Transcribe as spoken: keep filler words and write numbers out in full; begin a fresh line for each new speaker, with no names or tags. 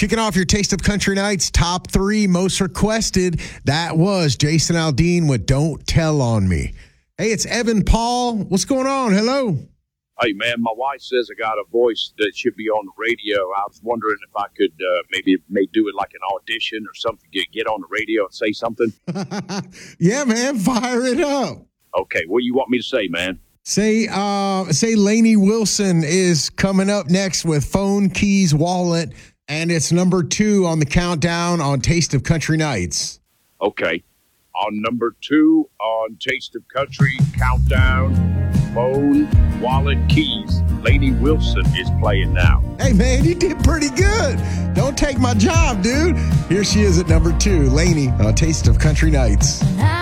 Kicking off your Taste of Country Nights top three most requested. That was Jason Aldean with Don't Tell on Me. Hey, it's Evan Paul. What's going on? Hello.
Hey, man, my wife says I got a voice that should be on the radio. I was wondering if I could uh, maybe may do it like an audition or something, get, get on the radio and say something.
Yeah, man, fire it up.
Okay, what do you want me to say, man?
Say, uh, say Lainey Wilson is coming up next with Phone Keys Wallet, and it's number two on the countdown on Taste of Country Nights.
Okay. On number two on Taste of Country Countdown, Phone, Wallet, Keys, Lainey Wilson is playing now.
Hey, man, you did pretty good. Don't take my job, dude. Here she is at number two, Lainey on Taste of Country Nights.